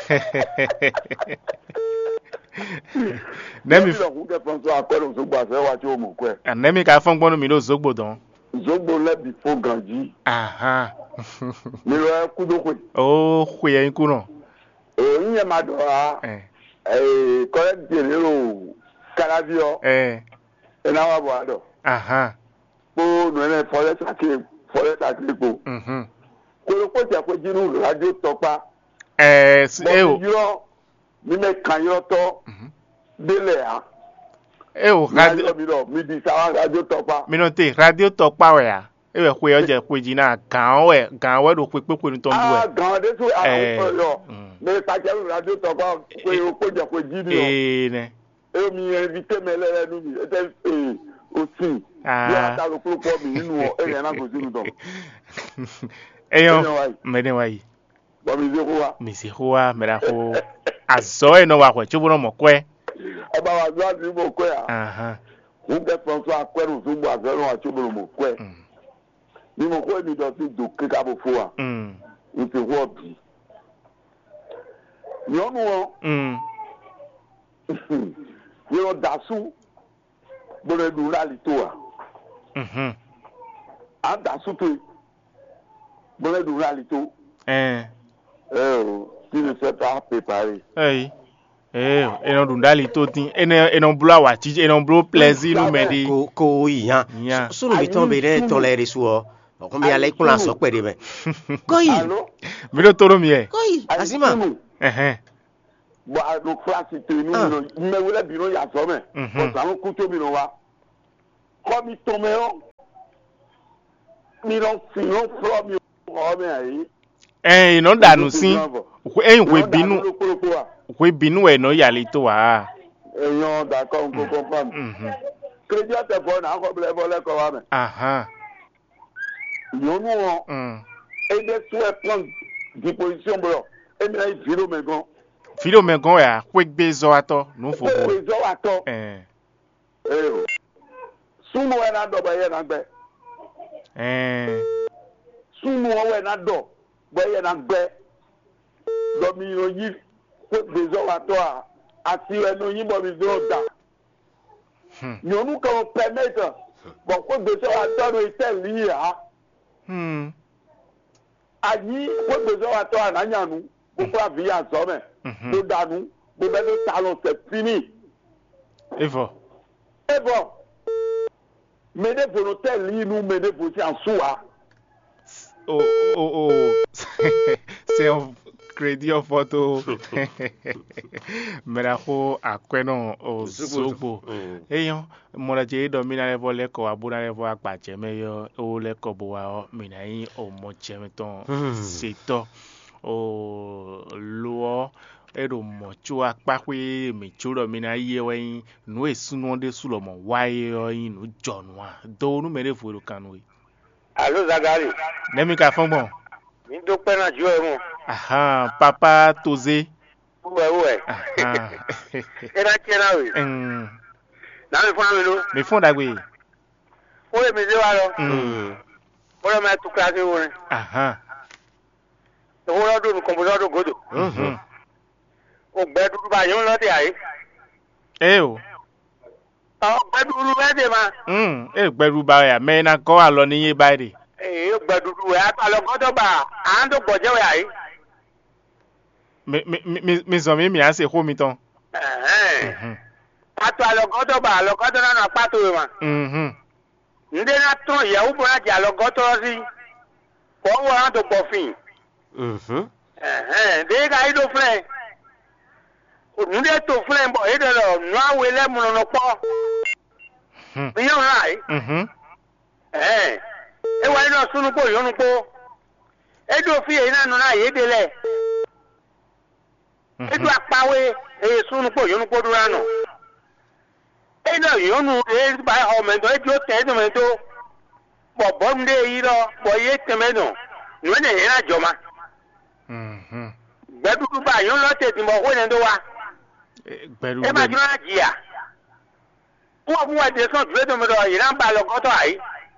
[SPEAKER 1] Nemi
[SPEAKER 5] ku ke François akwano zogbo ase wa ti o mo kwe
[SPEAKER 1] nemi ka fon gbonu mi lo zogbo don
[SPEAKER 5] zogbo le before ganji mi lo ku do kwe
[SPEAKER 1] kwe yin ku no
[SPEAKER 5] yin ma do correct de lo Calabio na wa bo ado po no ne forest akiri po ko ti ko jinu radio topa
[SPEAKER 1] yo
[SPEAKER 5] mi me kan yo to dele radio mi di sa radio topa
[SPEAKER 1] mi no te radio topa we ya ewe kwe oje kwe jina gan we do pe ni ton du e
[SPEAKER 5] gan de so yo me ta je radio topa kwe o ko je kwe jini
[SPEAKER 1] ne
[SPEAKER 5] mi invite me le nu mi e o si ya ta lo pro mi ninu e na go sinu don
[SPEAKER 1] eyo mede wai
[SPEAKER 5] bo mi
[SPEAKER 1] se hoa mera ho azo no wa kwe chubuno mo kwe
[SPEAKER 5] aba wa zo ati mo kwe ku ke François akweru zugbo azo no wa chubuno mo kwe ni mo kwe mi do ti do ke ka bo fo wa nti ho bi nyonu o yo dasu bole du rali to a dasu to bole du rali to tu ne sais pas préparer
[SPEAKER 1] eno dundali to tin eno blo awati eno blo plaisir no me di
[SPEAKER 2] ko yan so no mi ton be re ton le resu o ko mi ala ikun la so pe de me koyi
[SPEAKER 1] mi do toro mi e
[SPEAKER 2] koyi asima
[SPEAKER 5] bo a do class te ni no me wele bi no ya so me ko san ku to mi no wa ko mi to me o mi no fi no from mi o me ayi
[SPEAKER 1] no danu sin we binu e no yale to wa
[SPEAKER 5] eyan da ko nko confirm crédit te fo na ko ble le ko wa me yonu o e de soit prendre disposition bro e mi na filo me gon
[SPEAKER 1] ya kwegbe zo ato no fo bo
[SPEAKER 5] zo ato sunu we na do ba ye na gbe sunu we na do ba ye na gbe do mi no yi kwegbe zo ato ati enu yin bo mi do da yonu ko permettre bo kwegbe zo ato no itel yi ha ayi kwegbe zo ato ananyanu gbogbo àbíyá sọmẹ tó dànù gbogbo ẹni ta lọ sẹ fini.
[SPEAKER 1] Evo
[SPEAKER 5] mẹdẹfọ ló tẹ̀lé inú mẹdẹfọ sí àṣùwà.
[SPEAKER 1] C'est un crédit en photo. Meraho akweno o sogbo. Eyan moraje do mina levo leko abuna levo agbaje meyo o leko bo wa mina yin o mo chemeton seto o lo ero mo chu apakwe mi churo mina ye wen nu esunu de sulo mo waye yin nu jonwa do nu mere fo kanwe.
[SPEAKER 6] Allo Zagari.
[SPEAKER 1] Nemi ka fongbon.
[SPEAKER 6] Mi do pe na ju e mo.
[SPEAKER 1] Aha, papa Toze.
[SPEAKER 6] Ouais. Era kera we. Na mi fun mi lo.
[SPEAKER 1] Mi fun dagbe.
[SPEAKER 6] O le mi de wa lo. O le ma tu classe wo ni.
[SPEAKER 1] Aha.
[SPEAKER 6] O lo do mi kombo do godo. O gbe dudu ba yon lo de aye.
[SPEAKER 1] O.
[SPEAKER 6] O gbe dudu be de ma.
[SPEAKER 1] Gbe dudu ba ya me na ko alo ni yin ba de.
[SPEAKER 6] O gbe dudu we alo godo ba, an do gboje we aye.
[SPEAKER 1] Mi zo mi ase ko mi ton.
[SPEAKER 6] Pato alogodo ba alogodo na pato we ma. Nde na ton ya u bona ja alogodo si. Ko wo an do pofin. De ga ido fre. Nde to fre bo e de lo no awe le mu no po. Mi yo rai. E wa ino sunu po yo nu po. E do fi e na no na ye de le. Edu apawe sunu po yonu po dura no eno yonu ba ho mendo edu te no mendo bo nde yi ro bo ye temeno no ne ye na joma gbedu ba yon lo te ti mo ko ne ndo wa gbedu e ma jura jia wo bu wa de so dure to me do yi na ba lo ko to ai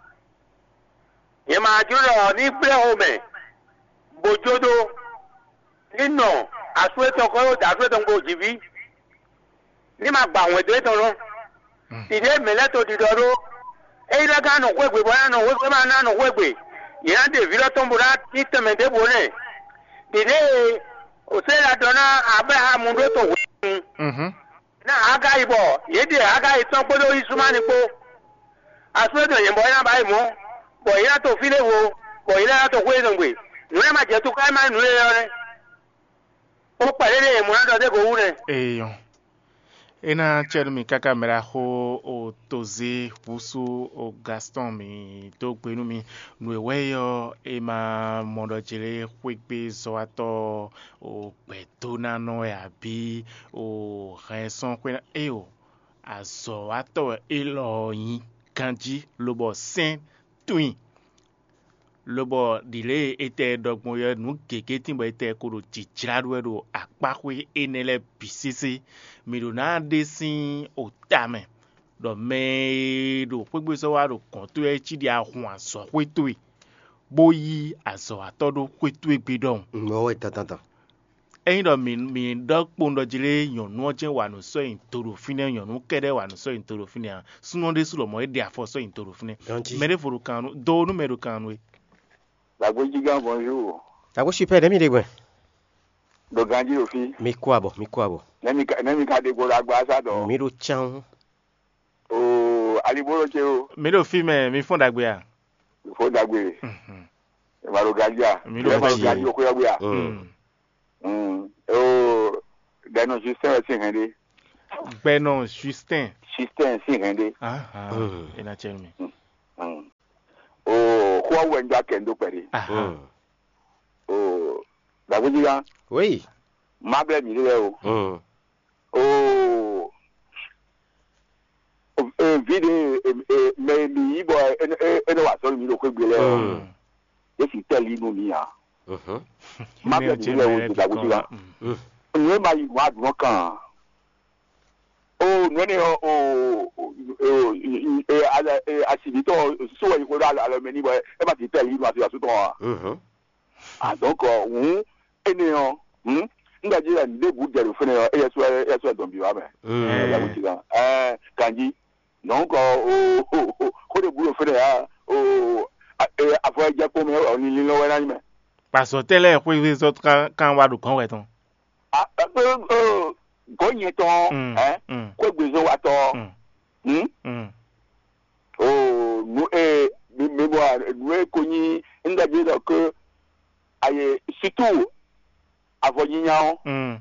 [SPEAKER 6] ye ma jura ni bre ho me bojodo nino asueto ko da asueto ngo jivi ni ma gba won de to ro ide meleto di doro e la ga no kwegbe bo na no wegbe ma na no wegbe ye na de vilo to mbura ti teme de bo ne ide o se la dona abraham ndo to we na aga ibo ye de aga itan podo isuma ni po asueto ye bo na bai mo bo ye na to file wo bo ye na to kwe ngwe nu ma je tu kai ma nu le yo ne o palele mo na de go une
[SPEAKER 1] eyo ena chermi kaka mera ho o Toze Wusu o Gaston mi to gbenu mi nu eweyo e ma modo jere kwegbe zo ato o petona no ya bi o raison kwe eyo azo ato elo yin kanji lobo saint twin lobo dile ete dogbon yo nu keke timbo ete koro chichiradu edo akpakwe enele bisisi mirona desin otame do me do pegbe so wa do kon to e chidi ahun aso kweto e boyi aso atodo kweto egbedon
[SPEAKER 2] no tata
[SPEAKER 1] eyin do mi dokpo ndo jile yonu oje wa no so intoro fine yonu kede wa no so intoro fine sunu de sulo mo e de afo so intoro fine mere furu kanu do nu meru kanu e
[SPEAKER 5] Lagojigan, bonjour.
[SPEAKER 2] Lago super demi de gwen.
[SPEAKER 5] Do ganji ofi.
[SPEAKER 2] Mi kwabo.
[SPEAKER 5] Nemi ka de go lagba sa do.
[SPEAKER 2] Mi do chan.
[SPEAKER 5] O aliboro che o.
[SPEAKER 1] Mi do fi me mi fon dagbe a.
[SPEAKER 5] faut d'agwe Marogalia Marogalia ko yabuya Benon Justin Singende
[SPEAKER 1] Benon Justin
[SPEAKER 5] Singende
[SPEAKER 1] ina chelmi
[SPEAKER 5] kwa wenda kendo pere Dabujiga
[SPEAKER 2] oui
[SPEAKER 5] Mable mi le vide me mi bo ene wa so mi lo ko gbele ye si tell you mi ya Mable mi le Dabujiga nwe ma yi wa dun kan nwe ne asibito so wa ko ala meni bo e ba ti tell you ma ti aso to donc ene Nigeria nde budget fene yeso don bi wa me Dabujiga kanji donc ko de bulo fene ya afo je ko me o ni lo wa na me
[SPEAKER 1] parce tele ko we so kan wa du kan we ton
[SPEAKER 5] ko yen ton ko gbezo wa ton nu me bo nu ko ni Nigeria ko aye surtout avoyinyan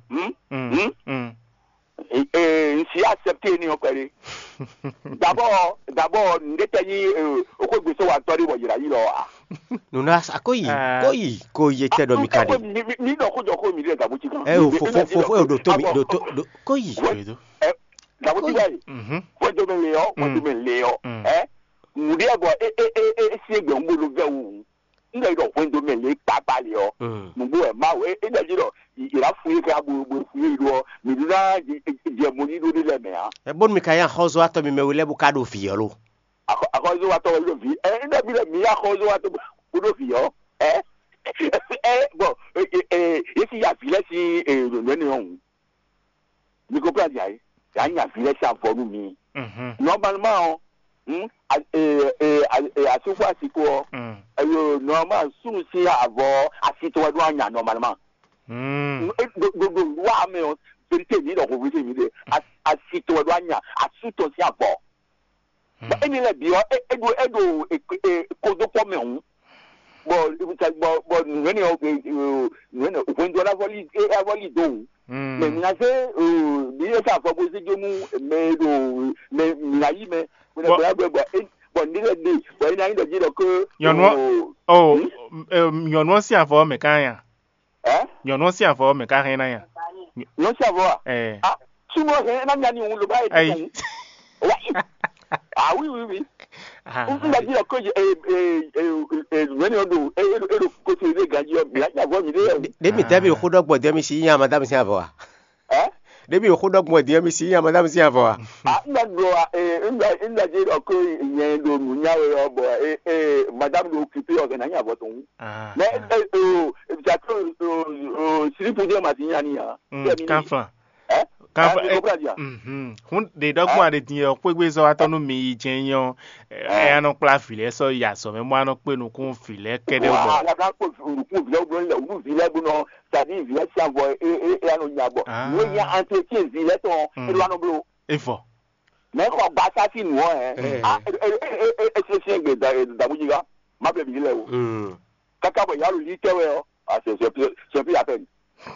[SPEAKER 5] si accepter ni opere d'abord ndetani ko gbeso wa tori wo yira yiro
[SPEAKER 2] nunas koyi te do mikade
[SPEAKER 5] ni do ko joko mi le Dabujiga
[SPEAKER 2] fo do to koyi
[SPEAKER 5] Dabujiga fo do me leo muri ego si egbe ngulu vewu nga ido kwendo mele papali o nubu e ma we e dajiro ira fuye ka bu fuye do mi dina je moni do le me ha
[SPEAKER 2] e bon mi kaya khozo ato mi mewele bu kado fiyolo
[SPEAKER 5] khozo ato lo fi nda bi le mi ya khozo ato bu do fiyo bon si ya file si le ne on mi ko plan ya ya file si afonu mi normalement asifo asiko normal sunu si avo asito do anya normalement wa me o verite ni do ko verite mi de asito do anya asuto si avo ba eni le bi o edo ko do po me hun bo nweni o nweni o ndo la voli do mais ni na se bi e sa fo bo se jomu me do me na yi me
[SPEAKER 1] Nyonwo si afọ me kan ya nyonwo si afọ me kan na ya
[SPEAKER 5] no si afọ sumo he na nya ni un lo ba e oui nda ji ko when do ko ti le gaji o mi ya vo mi
[SPEAKER 2] de mi tabi ko dogbo de mi si yan madam si afọ debi o khodo gbo de mi si yan madam si afọ
[SPEAKER 5] nda do nda ji ko yen do mu nya we obo madam do occupy o na nya vo ton mais ja ko siripu de ma ti yan ni ya
[SPEAKER 1] kanfa hun de dogbo de ti o pe so atonu mi jenyan anu pla file so ya so me mo anu pe nu kun file kede bo
[SPEAKER 5] la ka ko ku file bo le u file bo no tadi file si avo anu nyabo wo ya entretien file ton e anu blo
[SPEAKER 1] efo
[SPEAKER 5] me ko gba sa ti nu o se gbe Dabujiga ma be bi le o kaka bo ya lu li tewe o se pi apen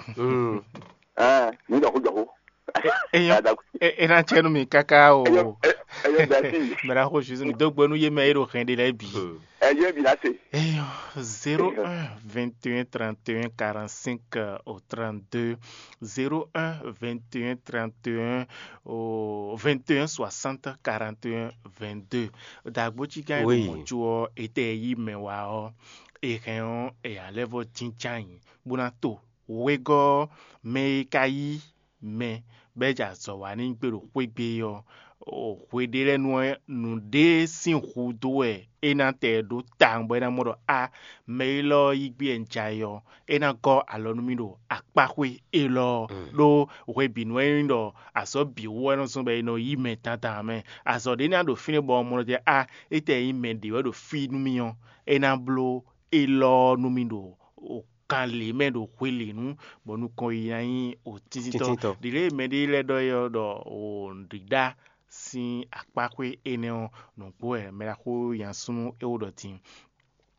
[SPEAKER 5] ni do ko jogo
[SPEAKER 1] ena chenu mi kaka o mera ko juzu mi dogbo nu ye me ero khende la bi
[SPEAKER 5] bi la se
[SPEAKER 1] 01 21 31 45 au 32 01 21 31 au 21 60 41 22 Dabujiga mo juo ete yi mewa o ehen e a level chinchan bunato wego me kai me beja so wa ni gbero kwegbe yo o kwede nu de sin hudo ena te do tangbo na modo me lo igbe enjayo ena go alonu mi do apakwe elo do we binu endo aso bi wo no so be no yi me tata me aso de na do fini bo mo de ete yi me de we do fi nu mi yo ena blo elo nu mi do kan le me do kwele nu bonu kon yin o titito dire me de le do yo do o ndida si apakwe eneo no po me la ko yan sunu e o do tin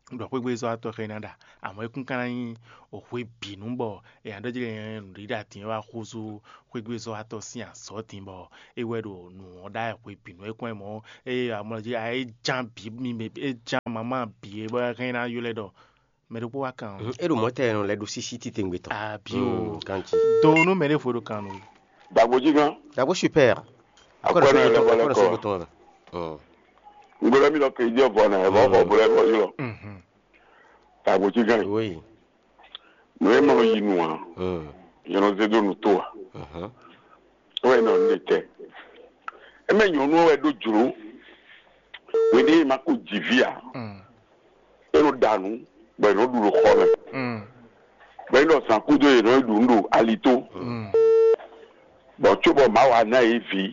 [SPEAKER 1] ndo kwegbe zo ato Canada amo ekun kana yin okwe binu bo e ando jire rida tin wa khuzu kwegbe zo ato si aso tin bo e wedo nu oda ekwe binu ekun mo e amo je ai jambi mi me e jam mama bi e ba kana yule do me do wa kan
[SPEAKER 2] e do mote no le do sisi tingwe to
[SPEAKER 1] bio kanti do no me le fodo kanu
[SPEAKER 5] Dagboji gan
[SPEAKER 2] dagbo super akora so bouton
[SPEAKER 5] ngolo mi lo ke je bo na e bo bo le bo yo Dagboji gan
[SPEAKER 2] oui
[SPEAKER 5] no e mo yi nu a yo no ze do nu to o e no nite e me yo no e do juru we dey ma ko jivia e no danu be no duro khole be no san ku do e no du ndo alito bo chubo ma wa na evi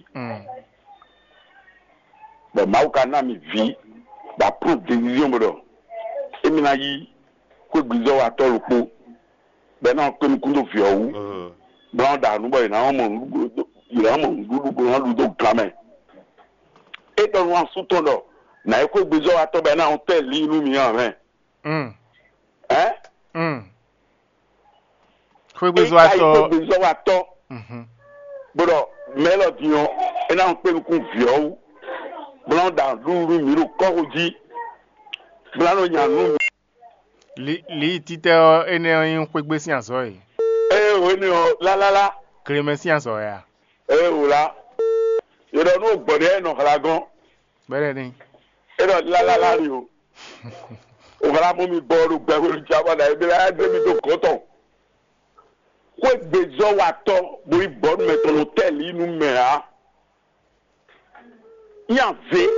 [SPEAKER 5] bo ma ka na mi vi ba prove decision bodo e mi na yi ko gbizo wa to lupo be na ko mi kundo fi owu bron da nu boy na mo ndudu go han do klame e to wan su to do na e ko gbizo wa to be na on tell inu mi an me
[SPEAKER 1] ko gbizo wa to
[SPEAKER 5] bodo melody on e na pe ku fi owu bron da luru mi ro ko oji bron no nya nu
[SPEAKER 1] li tite ene yin kwegbe si aso yi
[SPEAKER 5] o ni o la
[SPEAKER 1] kreme si aso ya
[SPEAKER 5] o la yo do no gbode no kala gan
[SPEAKER 1] bere ni
[SPEAKER 5] e do la ri o o kala mo mi boru gbe wo jaba na e bi la de mi to ko to ko gbezo wa to bo i bon me to hotel inu me ha yan ve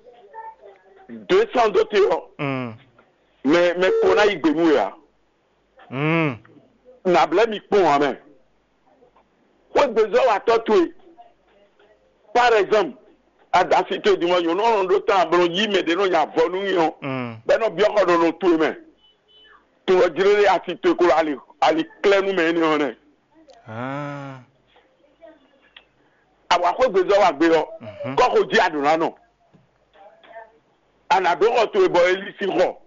[SPEAKER 5] 200 dollars me kona igbemu ya na ble mi pon amen ko gbezo wa to to par exemple adasite di mo yo no ndo tan bro yi me de no ya vonu yo be no bi o do no to me to jire ati to ko ali klenu me ni one awa ko gbezo wa gbe yo ko ko ji aduna no anado ko to ebo elisi ro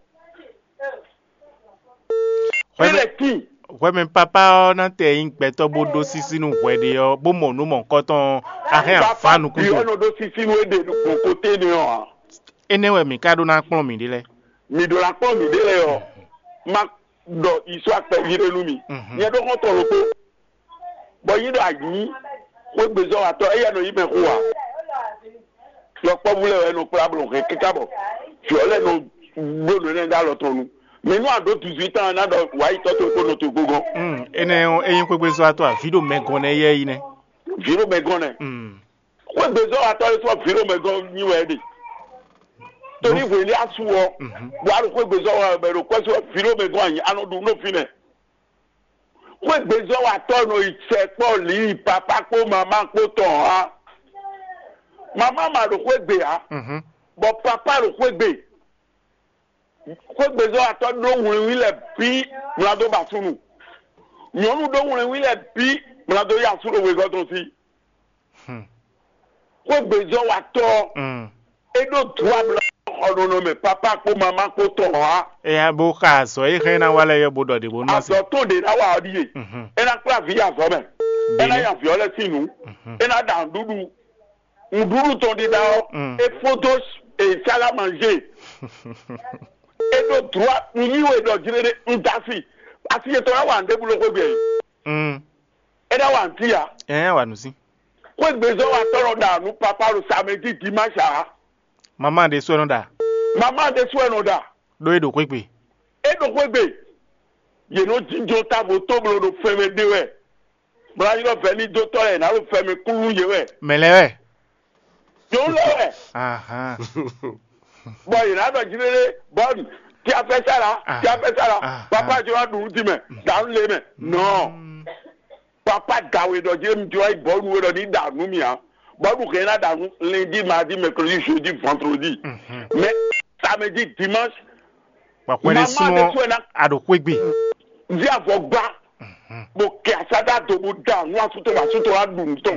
[SPEAKER 1] Wẹ́mi papa na te yin peto bodo sisi nu wede yo bo mo no mo koton ahe afanu ku
[SPEAKER 5] yo no do sisi nu ede nu kote ni o
[SPEAKER 1] ene we mi kado na pon mi dele
[SPEAKER 5] mi do la pon mi dele yo ma do iso ape yire nu mi ye do ko to ro pe bo yin do ayi ko gbezo ato e ya no yi me ko wa yo po bule we no problem ke kabo fi ole no gbonu ne da lo tonu menu ado 18 ans na do wa ito to ko no to gogo
[SPEAKER 1] ene eyin kwegbezo ato a video megon ne ye ine
[SPEAKER 5] video megon ne ko gbezo ato so video megon ni we de tori we ni asuwo wa ro ko gbezo wa be ro ko so video megon yin anodu no fi ne ko gbezo ato no ise po li papa ko mama ko to ha mama ma ro ko gbe ha bo papa ro ko gbe ko gbezo ato do wuri le bi mlado basunu nyonu do wuri le bi mlado ya suro we godo si ko gbezo ato edo tuwa bla odono me papa ko mama ko to ha
[SPEAKER 1] e abo ka so e khena wala ye bodo de bonu
[SPEAKER 5] aso to de na wa odi e na kla fi ya so me e na ya fi ole sinu e na da dudu nduru to de da e photos e sala manger edo droit ni we do jire ndasi asi eto wa nde bulo ko gbe eda wa ntia
[SPEAKER 1] wa nusi
[SPEAKER 5] ko gbezo wa toro da nu papa ro sameji di masha
[SPEAKER 1] mama de so no da do edo ko gbe ye no jinjo ta bo to blo do feme de we bra yi lo fe ni do to e na lo feme kulu ye we melewe
[SPEAKER 5] yo lo we boy na do jire bon ti a fe sara papa jo adu ti me da le me no papa gawe do je mi jo ai bo nu do ni da nu mi a bo du ke na da lundi mardi mercredi jeudi vendredi mais samedi dimanche
[SPEAKER 1] papa le sino ado kwegbe
[SPEAKER 5] di avogba bo ke asada do bu da nu asuto adu to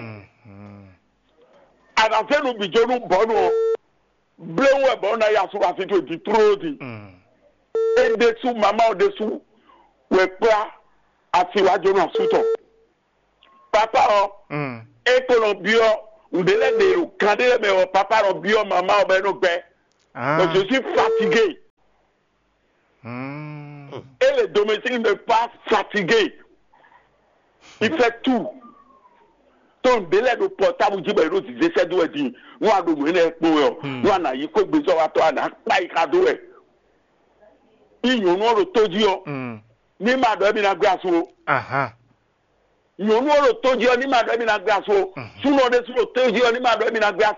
[SPEAKER 5] ana fe nu bi jo nu bo nu blewe bo na ya so afi to di trodi et dessous maman dessous ouais pas asiwaju na suto papa et colombio ndele de kandele mais papa ro bio maman ben no gbe je suis fatigué. Et le domestique n'est pas fatigué. Il fait tout. Ton délai de portable, vous dites, c'est d'où est dit. Nous avons donné un peu. Nous avons eu quoi besoin de toi, pas y cadeau. Il y a un autre ni madame na grâce. Il y a un autre ni madame na grâce. Sous nos sur l'autre ni madame na grâce.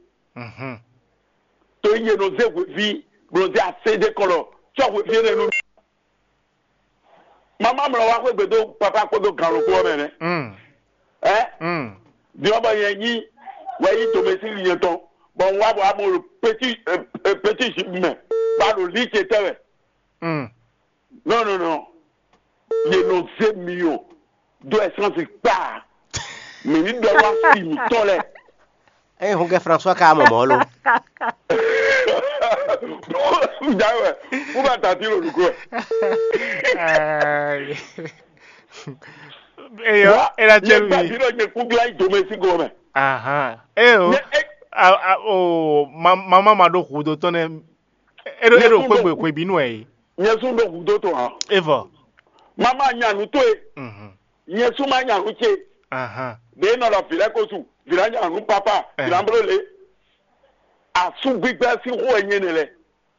[SPEAKER 5] To y est nos vie, nous avons assez de color. Tu as vu nous. Maman me l'a fait bedo papa ko do kan ko mene di oba yen wayi to me si liye ton bon wa bo amol petit chimé ba lo li ke tewe non les nos millions do essence pas mais ni do wa si mi tole
[SPEAKER 2] honge François ka momolo
[SPEAKER 5] Dawe, vous va t'attirer le quoi?
[SPEAKER 1] Era chelmi. Mama mado hudo tone. Ero kwe binu e.
[SPEAKER 5] Nyesu ndo hudo to ha.
[SPEAKER 1] Eva.
[SPEAKER 5] Mama nyanu to e. Nyesu ma nyanu che. De no la file ko su. Vila nyanu papa, vila mbrole. Asu gbigbe si ho enyenele.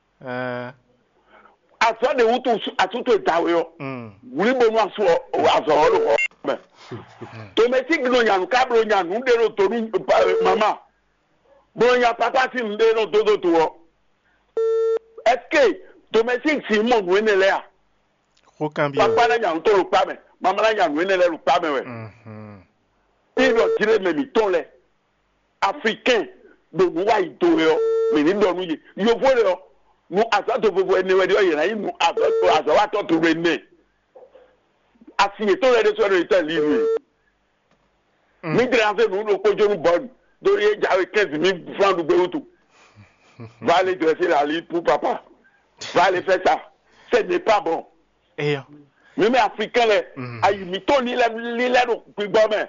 [SPEAKER 5] Aso de wutu atuto dawe yo. Wuri bonu aso aso lo ko. Domestic no nyanu kablo nyanu de no tonu mama. Bo nya papa si nde no dodo to. Est-ce domestic si mo wenele a? Papa na nyanu to lo pa me. Mama na nyanu wenele lo pa me we. Il doit tirer mes mitons africains de moi idoyo mais ni do nu ye. Yo vole yo. Nous asato bobo ene we de yena inu asawato to rene asiye to le de so de ita liwe mi grave nous lo ko jonu bon do ye jawe 15,000 francs de beoutou va aller dresser la lit pour papa va aller faire ça ce n'est pas bon mais africain les ayi mi to ni le do gbigbo me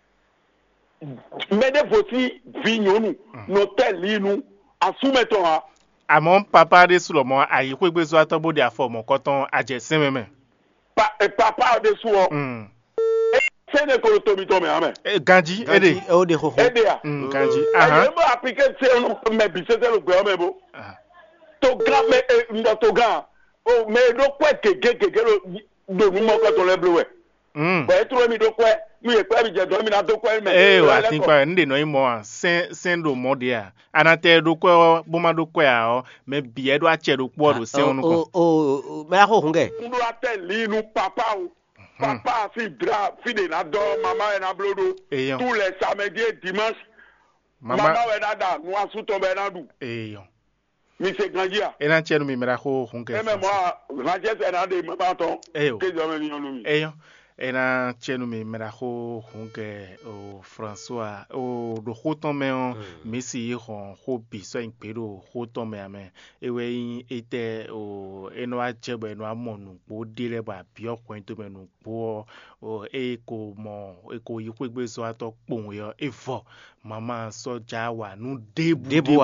[SPEAKER 5] mais de vosi vignonu no tel linu asumeton ha
[SPEAKER 1] Amon papa de Solomon a eu besoin de tomber à fond mon coton à Jessie même.
[SPEAKER 5] Papa de Souo. C'est le colotomito mais
[SPEAKER 1] Gandhi aidé.
[SPEAKER 5] Aidé.
[SPEAKER 1] Gandhi.
[SPEAKER 5] Je vais appliquer c'est mais c'est le gouvernement beau. To grand mais to grand. Oh mais do quoi que do nous mon coton le bleu. Ba trop mi do quoi. Mi e kwa bi je do mi na do kwa me.
[SPEAKER 1] I think kwa ndi no imo sendo modia. Anate do kwa boma do kwa o me bie do ache do kwa do se onu ko.
[SPEAKER 2] Me la ho hunge.
[SPEAKER 5] Ndo ateli nu papa o. Papa fi dra fi de na do mama e na blodo. Tous les samedis et dimanches. Mama we na da nu asuto be na du. Mi se grandia.
[SPEAKER 1] E na chenu mi me la ho hunge.
[SPEAKER 5] E me moi grandia se na de mama ton. Que je me ni onu mi.
[SPEAKER 1] Ena chenu mi meraho honge o François o do hoton me on mesi hon hobi so inpero hoton me ame ewe ite o eno achebe eno amonu po dire ba bi okun to menu po o eko yikwe so ato pon yo efo mama soja wa nu debu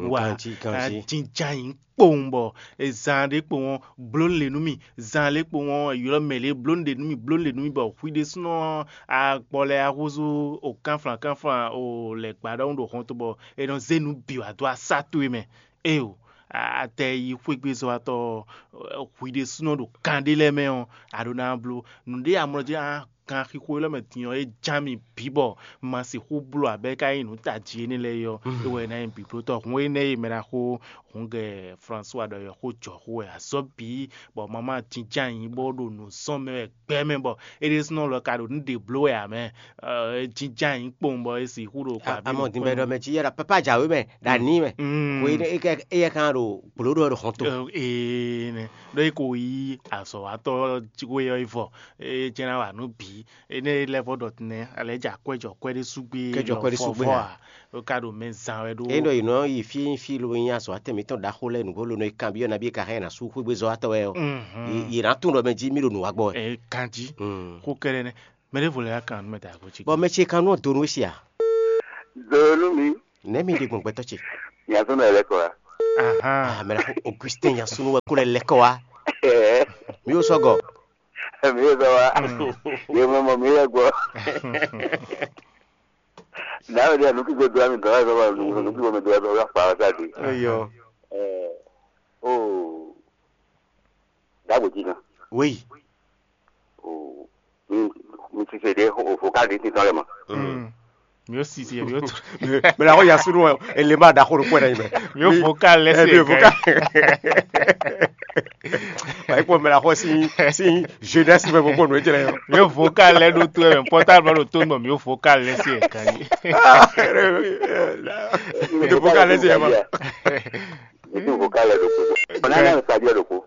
[SPEAKER 1] jinjan pombo ezande pon blon le numi zanle pon yoro mele blon de numi bo fide suno a pole aruzu o kanfran o le gbadon do hon to bo e don zenu biwa do asatu me o ate yi kwegbe so ato fide suno do kandele me on adona blu nde amroje kan khiko le metin e jami bibo ma si hublo abeka inu taji ni le yo we na en bibo to we ne mera ko honge François de yo jo we asobi bo mama tinjan yin bo do no son me gbe me bo it is no lo ka do de blow ya me tinjan yin pon bo si huro pa bi
[SPEAKER 2] amo din be do me ti era papa ja we me da ni me we e kan ro blow do honto
[SPEAKER 1] ne do ko yi aso ato ti we yo ifo jena wa no bi kanji ene level dot ne aleja kwejo kwede sugbe
[SPEAKER 2] kejo kwede sugbe
[SPEAKER 1] o kado mezan we do
[SPEAKER 2] endo ino yi fi lo yin so atemi ton da hole nu bolo no kan bi na bi ka he na su kwegbe zo atawe o yi na tun do meji mi lo nu agbo
[SPEAKER 1] kanji ko kere ne mere vole akan me da go chi
[SPEAKER 2] bo me che kan no do nu sia
[SPEAKER 3] do mi
[SPEAKER 2] ne mi de gbon pe to chi
[SPEAKER 3] ya so na le ko
[SPEAKER 2] me la Augustin ya sunu wa kule le ko wa mi o sogo
[SPEAKER 3] mi o so wa ye mo mi le go na o no ki go do mi do so ba no ki go me do ya fa sa di
[SPEAKER 2] yo
[SPEAKER 3] da go ji na
[SPEAKER 2] oui
[SPEAKER 3] mi ti se de o ka di ti ton le mo
[SPEAKER 1] mi o si mi o
[SPEAKER 2] me la ko ya sunu ele ma da ko ro kwere me
[SPEAKER 1] mi o vocal lese
[SPEAKER 2] mi o vocal vai ko me la ko si jeunesse me ko no jere
[SPEAKER 1] mi o vocal le do to important mo to mo mi o vocal lese kan ni
[SPEAKER 2] mi o vocal lese ma
[SPEAKER 3] mi o vocal le do ko na na sa je do ko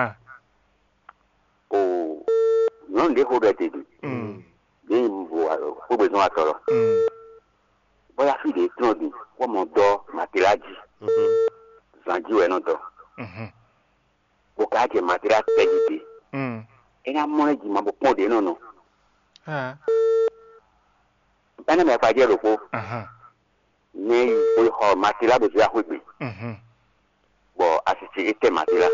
[SPEAKER 3] non de ko de ti ni ko be no atoro bóyá fìdí tún di wọ́n mọ̀ dọ́ màtírájì zanji wẹ̀ náà dọ́ o k'a jẹ matira tẹ́jú de ẹ n'a mọ́nẹ́ jì máa bọ̀ pọ́n de nínú bẹ́ẹ̀ni mẹ́fà jẹ́ lóko ní ìhọ̀ matira bẹ̀ fi àhógbè bọ̀ àṣìṣe ètè matira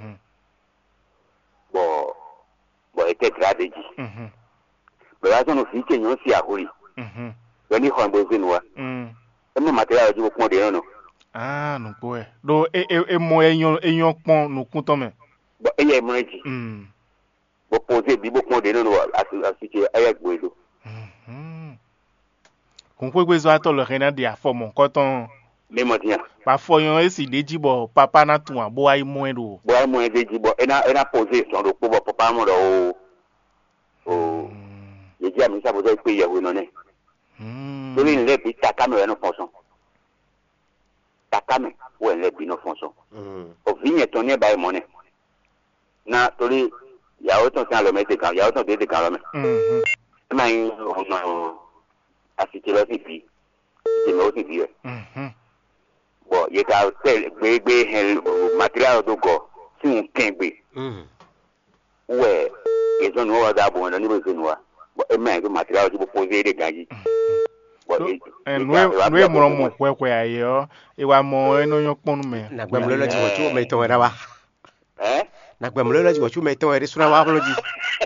[SPEAKER 3] bọ̀ ètè tìrádéjì bẹ̀rẹ̀ àti ọ̀nà fìdí kéèyàn sí àhórí ní hàn bó zinu wa ẹ mọ matira yẹn ju pọ́n de nínú.
[SPEAKER 1] Nùkú ẹ̀ do e mọ ẹyan pọ́n nùkún tọ́ mẹ́.
[SPEAKER 3] Bọ̀ ẹ yẹ mọ ẹjì bọ̀ pọ́n bí bó pọ́n de nínú wa àṣìṣe ẹ yẹ gbé do.
[SPEAKER 1] Kò ń pé gbé zọ àtọ̀lọ̀ rẹ̀ náà di àfọmọ̀ kọ́tàn.
[SPEAKER 3] Mímọ̀ tiyan.
[SPEAKER 1] Pàfọ́ yan ẹ sì déjì bọ̀ pápá náà tún wà bó wáyé mú ẹ lò.
[SPEAKER 3] Bó wáyé mú ẹ déjì bọ̀ ẹ náà pọ́n sọ̀rọ̀ ló pọ̀ bọ̀ pápá mọ̀ lọ o. Yèjì àmì sábòjọ́ pé ìyàwó náà nẹ̀. Lórí ilé bí takame wẹ̀ ní fọ́sán. Takame wẹ̀ ilé bí ní fọ́sán. Òfin yẹn tán ní ẹ̀bá ẹ̀mọ́ nẹ̀. Na torí ìyàwó tán sí àlọ́ mẹ́tẹ̀ kan, ìyàwó tán tètè kan lọ́mẹ́. Ẹ máa ń ọ̀nà àṣìṣe lọ sí fi, ìjìnlẹ̀ ó sì fi rẹ̀. Bọ̀ yẹ ká gbé material tó gọ̀ sí ń kẹ́ǹgbè. Wẹ̀ èso ni wọ́n wá dáàbò wọn lọ níbo ìṣe ni wa. Ẹ máa ń gbé material tó pọ̀ sí èdè gàjí.
[SPEAKER 1] Nue mɔrɔ mɔ kɔɛkɔɛ ayɛ ɔ ewa mɔ eno yɔ kpɔnu mɛ.
[SPEAKER 2] Nagbɛmulo la jiwɔ tso mɛ tɔn yɛrɛ wa. Nagbɛmulo la jiwɔ tso mɛ tɔn yɛrɛ suna wa kɔnɔ ji.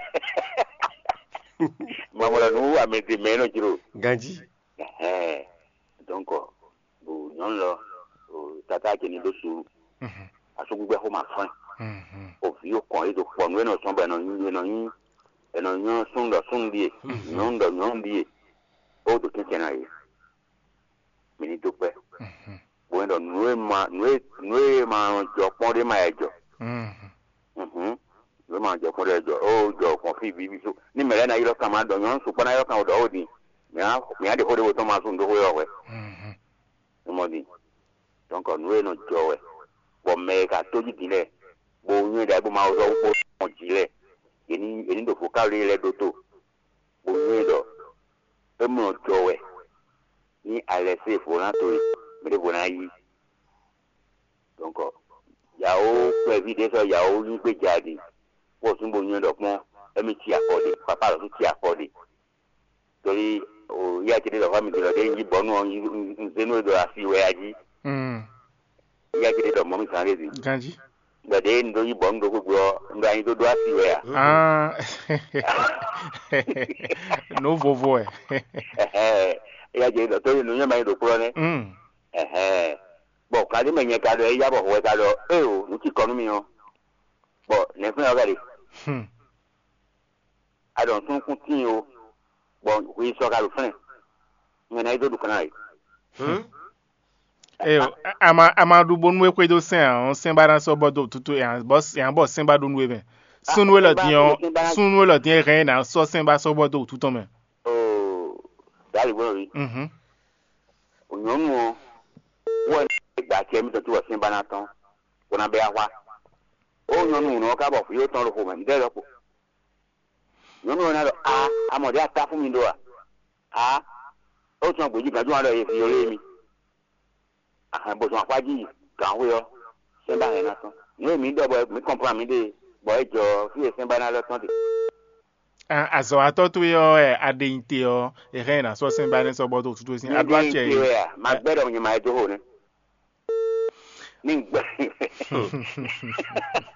[SPEAKER 3] Mamɔla nu wa mɛ ti mɛ no jiro.
[SPEAKER 2] Ganji.
[SPEAKER 3] Donc o nyɔnu lɔ o tata jeni do su. Asogbugbe ko ma fɛn. O fi o kɔn e do kpɔ nu eno sɔn bɛ eno nyɔ sun dɔ sun die nyɔnu dɔ nyɔnu die. O do kɛnkɛn na ye mini to pɛ bon dɔ nue ma jɔ kpɔn de ma yɛ jɔ nue ma jɔ kpɔn de jɔ o jɔ kɔn fi bibi so ni mɛlɛ na yɔrɔ kama dɔ nyɔnu so kpɔna yɔrɔ kan o dɔ o di mɛ de ko de o tɔ ma so ndo ko yɔ wɛ mɔ di donc nue no jɔ wɛ bɔn mɛ ka toji di lɛ bon nue da ibo ma o dɔ o kpɔ ji lɛ eni do fo k'ale lɛ do to bon nue dɔ. Emu jọwẹ ní alẹ́ sí ìfowópamọ́ torí mẹ́rin bò náà yí. Donc yàwó pẹ̀lú ìdí sọ yàwó ní gbé jáde wọ́n tún bò yín dọ̀pọ́n ẹ̀mí tí àkọ́dé pápá rẹ̀ tún tí àkọ́dé. Torí òye àjẹdẹ dọ̀ fámi dọ̀dọ̀ dé yí bọ́nú nzẹ́nu ẹ̀dọ̀ àfi ìwẹ̀ ají. Òye àjẹdẹ dọ̀ mọ́mí sàn rèézi. Dọ̀dẹ̀ ńdọ̀ yí bọ́nú dọ̀ gbogbo ńdọ̀ anyi tó dọ̀ àfi ìwẹ̀ à.
[SPEAKER 1] No vovo
[SPEAKER 3] Ya je do to no nyama do kuro ne bo ka de menye ka do e ya bo ho ka do o ni ti konu mi o bo ne fun o ga de I don't think kun tin o bo we so ka lu fun ni na do du kana
[SPEAKER 1] ama du bonu we kwedo sen an sen ba ran so bodo tutu e boss sen ba do nu we ben sunu lo diyan ren na so sen ba so bodo tutu me
[SPEAKER 3] dali wo ri onyonu wo gba che mi to tu sin ba na tan ko na be awa o nyonu no ka bo fu yo tan ro ko me de ro ko
[SPEAKER 4] no na amode ata fún mi do o tún gboji kan jo lo ye fi ore mi bo tún apaji kan we yo se ba he na tán no mi do bo mi compare mi de bo ejo fi se ba na lo tán de
[SPEAKER 1] azo atotu yo adeinte yo na so se ba ne so bo to tutu sin adwache
[SPEAKER 4] ma gbedo mi ma ejo ho ne ni